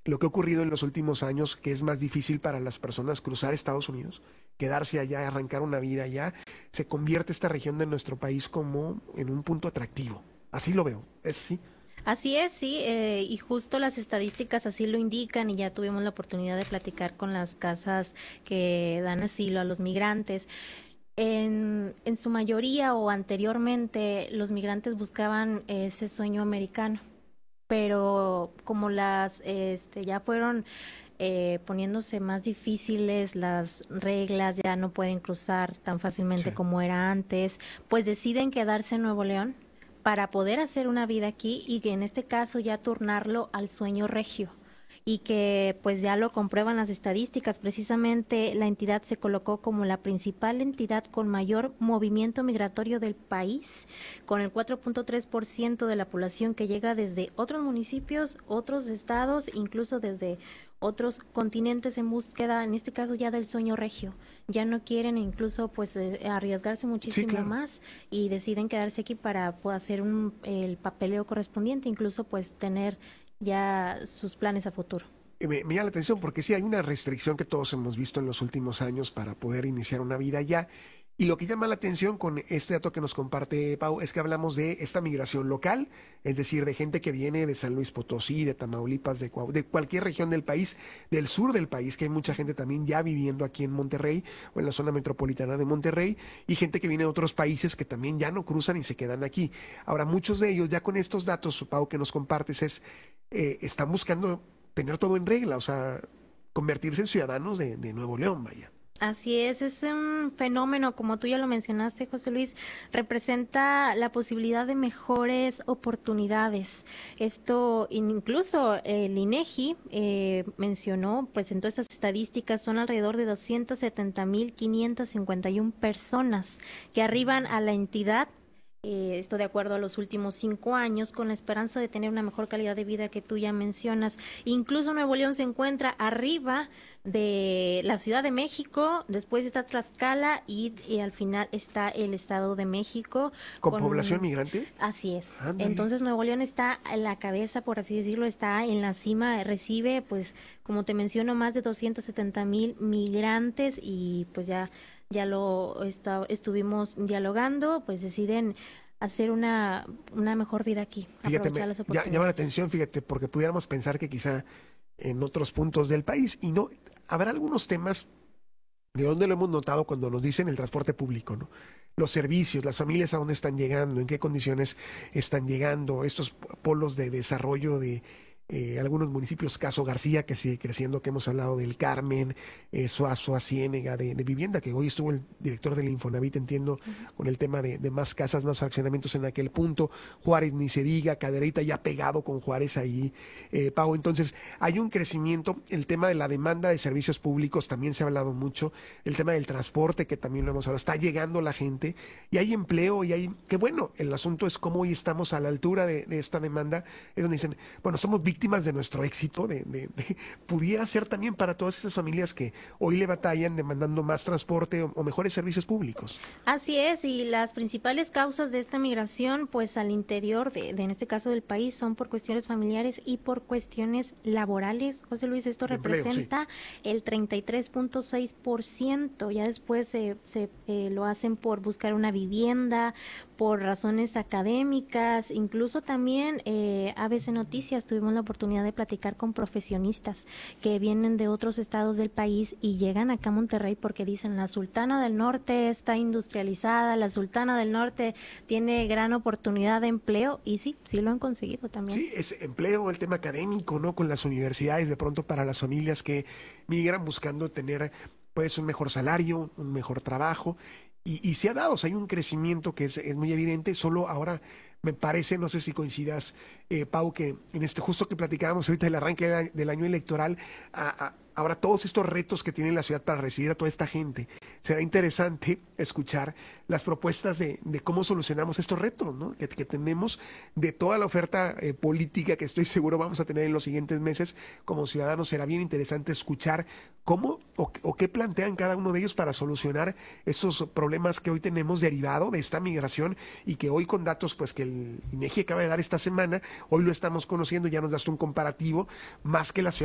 lo que ha ocurrido en los últimos años, que es más difícil para las personas cruzar Estados Unidos, quedarse allá, arrancar una vida allá, se convierte esta región de nuestro país como en un punto atractivo. Así lo veo, es así. Así es, sí, y justo las estadísticas así lo indican y ya tuvimos la oportunidad de platicar con las casas que dan asilo a los migrantes. En su mayoría o anteriormente los migrantes buscaban ese sueño americano, pero como las ya fueron poniéndose más difíciles las reglas, ya no pueden cruzar tan Sí, fácilmente como era antes, pues deciden quedarse en Nuevo León para poder hacer una vida aquí y que en este caso ya turnarlo al sueño regio y que pues ya lo comprueban las estadísticas. Precisamente la entidad se colocó como la principal entidad con mayor movimiento migratorio del país, con el 4.3% de la población que llega desde otros municipios, otros estados, incluso desde otros continentes en búsqueda, en este caso ya del sueño regio. Ya no quieren incluso pues arriesgarse sí, muchísimo claro. más y deciden quedarse aquí para pues, hacer el papeleo correspondiente, incluso pues tener ya sus planes a futuro. Me llama la atención porque sí hay una restricción que todos hemos visto en los últimos años para poder iniciar una vida allá. Y lo que llama la atención con este dato que nos comparte Pau es que hablamos de esta migración local, es decir, de gente que viene de San Luis Potosí, de Tamaulipas, de cualquier región del país, del sur del país, que hay mucha gente también ya viviendo aquí en Monterrey o en la zona metropolitana de Monterrey, y gente que viene de otros países que también ya no cruzan y se quedan aquí. Ahora, muchos de ellos, ya con estos datos, Pau, que nos compartes, están buscando tener todo en regla, o sea, convertirse en ciudadanos de Nuevo León, vaya. Así es un fenómeno, como tú ya lo mencionaste, José Luis, representa la posibilidad de mejores oportunidades. Esto, incluso el INEGI mencionó, presentó estas estadísticas, son alrededor de 270,551 personas que arriban a la entidad, esto de acuerdo a los últimos 5 años, con la esperanza de tener una mejor calidad de vida que tú ya mencionas. Incluso Nuevo León se encuentra arriba de la Ciudad de México, después está Tlaxcala y al final está el Estado de México ¿Con población con... migrante? Así es. Ándale. Entonces Nuevo León está en la cabeza, por así decirlo, está en la cima, recibe, pues, como te menciono, más de 270,000 migrantes y pues estuvimos dialogando, pues deciden hacer una mejor vida aquí, Fíjate, aprovechar las llama la oportunidades. atención, fíjate, porque pudiéramos pensar que quizá en otros puntos del país, y no, habrá algunos temas de dónde lo hemos notado cuando nos dicen el transporte público, ¿no? Los servicios, las familias a dónde están llegando, en qué condiciones están llegando, estos polos de desarrollo de algunos municipios, caso García, que sigue creciendo, que hemos hablado del Carmen, Suazua, Ciénega, de vivienda, que hoy estuvo el director del Infonavit, entiendo, Ujú. con el tema de más casas, más fraccionamientos en aquel punto, Juárez ni se diga, Cadereyta ya pegado con Juárez ahí, Pau, entonces hay un crecimiento, el tema de la demanda de servicios públicos también se ha hablado mucho, el tema del transporte, que también lo hemos hablado, está llegando la gente, y hay empleo, y hay, que bueno, el asunto es cómo hoy estamos a la altura de esta demanda, es donde dicen, bueno, somos víctimas de nuestro éxito, pudiera ser también para todas estas familias que hoy le batallan demandando más transporte o mejores servicios públicos. Así es, y las principales causas de esta migración, pues al interior en este caso del país, son por cuestiones familiares y por cuestiones laborales. José Luis, esto De empleo, sí. representa el 33.6%. Ya después lo hacen por buscar una vivienda, por razones académicas, incluso también ABC Noticias tuvimos la oportunidad de platicar con profesionistas que vienen de otros estados del país y llegan acá a Monterrey porque dicen la Sultana del Norte está industrializada, la Sultana del Norte tiene gran oportunidad de empleo y sí, sí lo han conseguido también. Sí, es empleo, el tema académico, ¿no? Con las universidades, de pronto para las familias que migran buscando tener, pues, un mejor salario, un mejor trabajo. Y se ha dado, o sea, hay un crecimiento que es muy evidente, solo ahora me parece, no sé si coincidas, Pau, que en este justo que platicábamos ahorita del arranque del año electoral, ahora todos estos retos que tiene la ciudad para recibir a toda esta gente, será interesante escuchar las propuestas de cómo solucionamos estos retos, ¿no? Que tenemos de toda la oferta política que estoy seguro vamos a tener en los siguientes meses como ciudadanos. Será bien interesante escuchar cómo o qué plantean cada uno de ellos para solucionar estos problemas que hoy tenemos derivado de esta migración y que hoy con datos pues que el INEGI acaba de dar esta semana, hoy lo estamos conociendo, ya nos das un comparativo, más que la ciudad